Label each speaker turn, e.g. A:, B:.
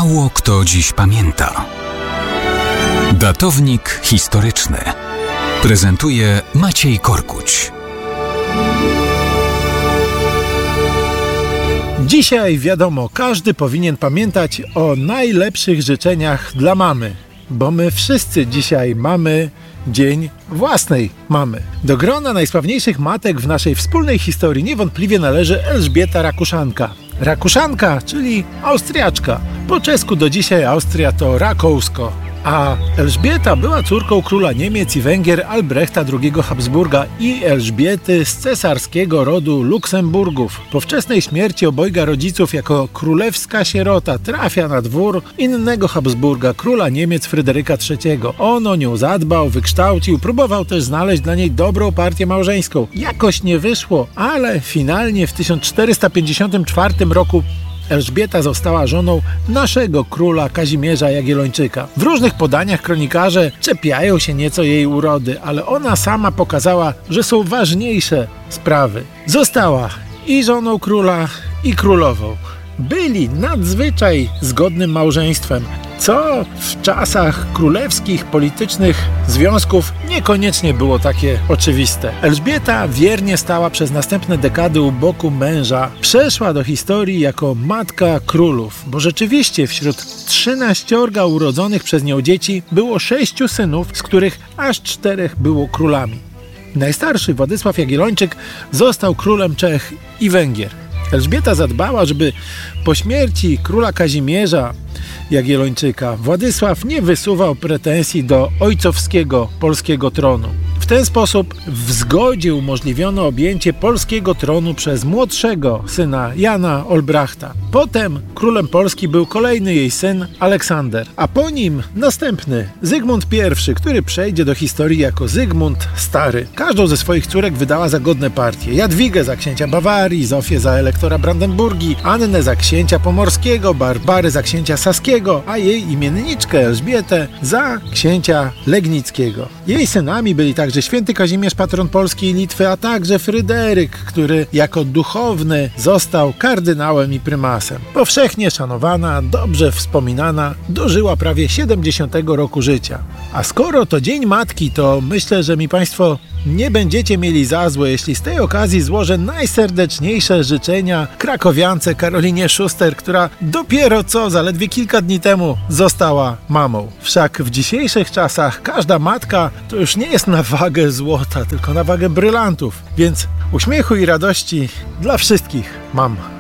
A: Mało kto dziś pamięta. Datownik historyczny prezentuje Maciej Korkuć.
B: Dzisiaj wiadomo, każdy powinien pamiętać o najlepszych życzeniach dla mamy, bo my wszyscy dzisiaj mamy dzień własnej mamy. Do grona najsławniejszych matek w naszej wspólnej historii niewątpliwie należy Elżbieta Rakuszanka. Rakuszanka, czyli Austriaczka. Po czesku do dzisiaj Austria to Rakousko. A Elżbieta była córką króla Niemiec i Węgier Albrechta II Habsburga i Elżbiety z cesarskiego rodu Luksemburgów. Po wczesnej śmierci obojga rodziców jako królewska sierota trafia na dwór innego Habsburga, króla Niemiec Fryderyka III. On o nią zadbał, wykształcił, próbował też znaleźć dla niej dobrą partię małżeńską. Jakoś nie wyszło, ale finalnie w 1454 roku Elżbieta została żoną naszego króla Kazimierza Jagiellończyka. W różnych podaniach kronikarze czepiają się nieco jej urody, ale ona sama pokazała, że są ważniejsze sprawy. Została i żoną króla, i królową. Byli nadzwyczaj zgodnym małżeństwem, co w czasach królewskich, politycznych związków niekoniecznie było takie oczywiste. Elżbieta wiernie stała przez następne dekady u boku męża. Przeszła do historii jako matka królów, bo rzeczywiście wśród 13 urodzonych przez nią dzieci było 6 synów, z których aż 4 było królami. Najstarszy, Władysław Jagiellończyk, został królem Czech i Węgier. Elżbieta zadbała, żeby po śmierci króla Kazimierza Jagiellończyka Władysław nie wysuwał pretensji do ojcowskiego polskiego tronu. W ten sposób w zgodzie umożliwiono objęcie polskiego tronu przez młodszego syna Jana Olbrachta. Potem królem Polski był kolejny jej syn Aleksander, a po nim następny Zygmunt I, który przejdzie do historii jako Zygmunt Stary. Każdą ze swoich córek wydała za godne partie. Jadwigę za księcia Bawarii, Zofię za elektora Brandenburgii, Annę za księcia Pomorskiego, Barbary za księcia Saskiego, a jej imienniczkę Elżbietę za księcia Legnickiego. Jej synami byli także święty Kazimierz, patron Polski i Litwy, a także Fryderyk, który jako duchowny został kardynałem i prymasem. Powszechnie szanowana, dobrze wspominana, dożyła prawie 70 roku życia. A skoro to Dzień Matki, to myślę, że mi Państwo nie będziecie mieli za złe, jeśli z tej okazji złożę najserdeczniejsze życzenia krakowiance Karolinie Szuster, która dopiero co, zaledwie kilka dni temu została mamą. Wszak w dzisiejszych czasach każda matka to już nie jest na wagę złota, tylko na wagę brylantów. Więc uśmiechu i radości dla wszystkich mam.